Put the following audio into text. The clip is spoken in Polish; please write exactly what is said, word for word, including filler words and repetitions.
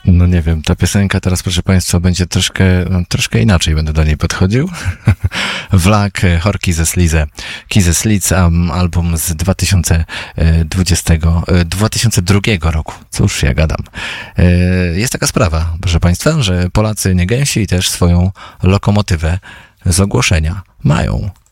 No nie wiem, ta piosenka teraz, proszę Państwa, będzie troszkę, troszkę inaczej będę do niej podchodził. Vlak, Horki ze Slize. Kize Sliz, um, album z dwa tysiące dwudziestego, dwa tysiące drugiego roku. Cóż ja gadam. Jest taka sprawa, proszę Państwa, że Polacy nie gęsi i też swoją lokomotywę z ogłoszenia mają.